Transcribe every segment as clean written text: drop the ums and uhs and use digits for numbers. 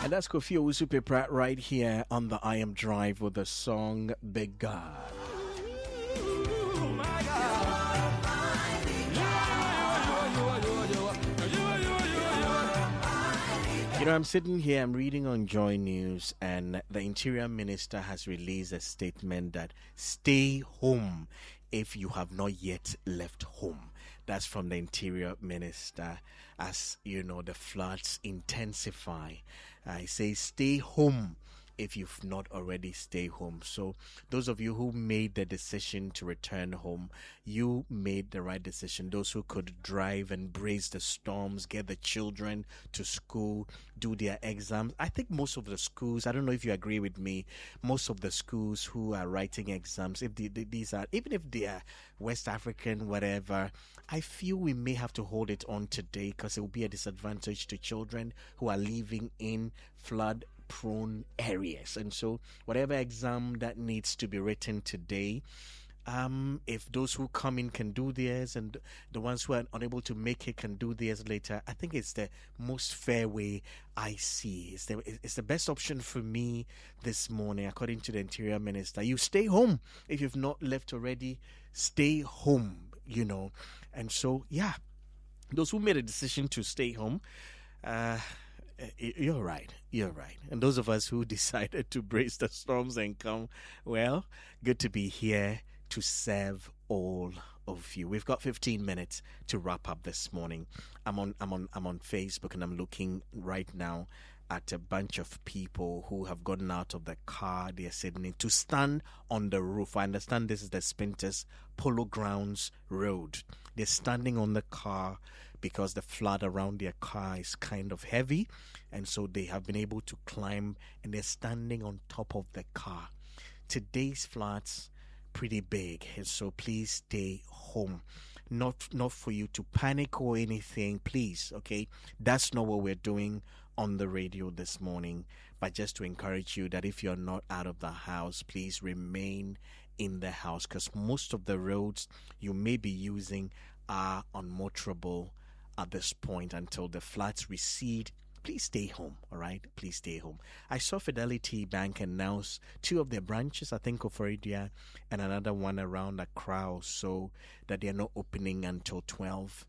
And that's Kofi Owusu Pratt right here on the I Am Drive with the song Big God. You know, I'm sitting here, I'm reading on Joy News, and the Interior Minister has released a statement that stay home if you have not yet left home. That's from the Interior Minister. As you know, the floods intensify. I say stay home if you've not already stayed home. So those of you who made the decision to return home, you made the right decision. Those who could drive and brace the storms, get the children to school, do their exams. I think most of the schools, I don't know if you agree with me, most of the schools who are writing exams, if these are, even if they are West African, whatever, I feel we may have to hold it on today because it will be a disadvantage to children who are living in flood prone areas. And so whatever exam that needs to be written today, if those who come in can do theirs and the ones who are unable to make it can do theirs later, I think it's the most fair way I see. It's the best option for me this morning, according to the Interior Minister. You stay home. If you've not left already, stay home, you know. And so, yeah, those who made a decision to stay home, you're right. And those of us who decided to brace the storms and come, well, good to be here to serve all of you. We've got 15 minutes to wrap up this morning. I'm on Facebook and I'm looking right now at a bunch of people who have gotten out of the car they're sitting in to stand on the roof. I understand this is the Spintex Polo Grounds Road. They're standing on the car because the flood around their car is kind of heavy, and so they have been able to climb and they're standing on top of the car. Today's floods pretty big, and so please stay home. Not for you to panic or anything, please, okay? That's not what we're doing on the radio this morning, but just to encourage you that if you're not out of the house, please remain in the house, because most of the roads you may be using are unmotorable at this point until the floods recede. Please stay home, all right? Please stay home. I saw Fidelity Bank announce 2 of their branches, I think Oforidia and another one around Accra, so that they're not opening until 12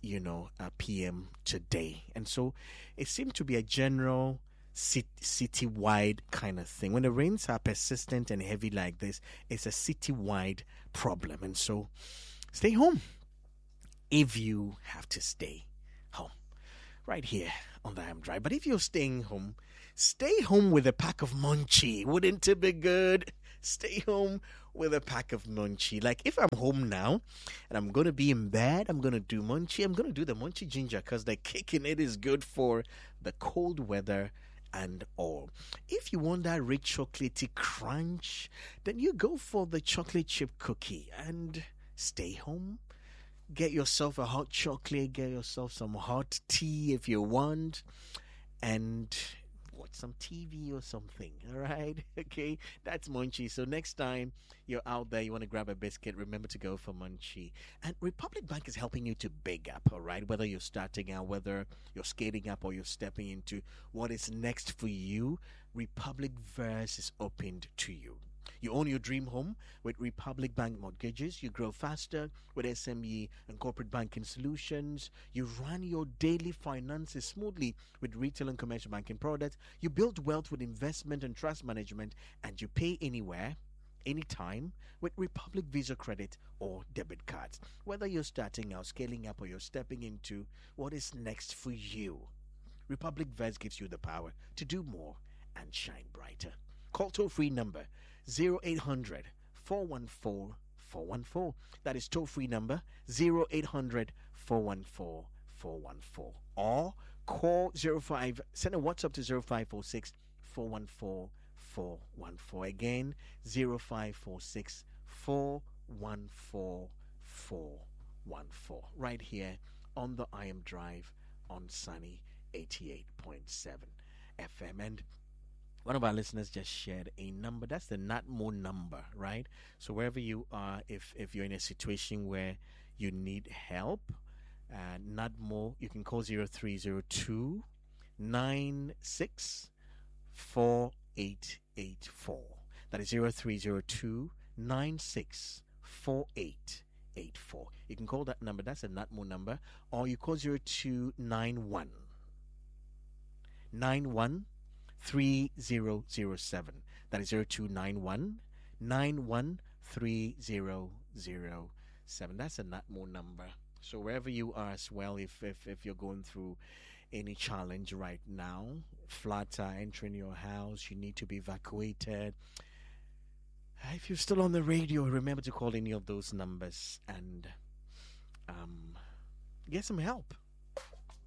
p.m. today. And so it seemed to be a general citywide kind of thing. When the rains are persistent and heavy like this, it's a citywide problem. And so stay home if you have to stay home. Right here on the I Am Drive. But if you're staying home, stay home with a pack of Munchie. Wouldn't it be good? Stay home with a pack of Munchie. Like if I'm home now and I'm going to be in bed, I'm going to do Munchie. I'm going to do the Munchie Ginger because the kick in it is good for the cold weather and all. If you want that rich chocolatey crunch, then you go for the chocolate chip cookie and stay home. Get yourself a hot chocolate, get yourself some hot tea if you want, and watch some TV or something, all right? Okay, that's Munchie. So next time you're out there, you want to grab a biscuit, remember to go for Munchie. And Republic Bank is helping you to big up, all right? Whether you're starting out, whether you're skating up or you're stepping into what is next for you, Republic Verse is opened to you. You own your dream home with Republic Bank mortgages. You grow faster with SME and corporate banking solutions. You run your daily finances smoothly with retail and commercial banking products. You build wealth with investment and trust management, and you pay anywhere, anytime with Republic Visa credit or debit cards. Whether you're starting out, scaling up, or you're stepping into what is next for you, Republic Verse gives you the power to do more and shine brighter. Call toll-free number 0800 414 414. That is toll-free number 0800 414 414. Or call 05, send a WhatsApp to 0546 414 414. Again, 0546 414 414. Right here on the I Am Drive on Sunny 88.7 FM. And one of our listeners just shared a number. That's the NatMo number, right? So wherever you are, if you're in a situation where you need help, NatMo, you can call 0302 96 4884. That is 0302 964884. You can call that number. That's a NATMO number. Or you call 0291 913007. That is 0291 913007. That's a NATMO number. So wherever you are as well, if you're going through any challenge right now, floods are entering your house, you need to be evacuated. If you're still on the radio, remember to call any of those numbers and get some help.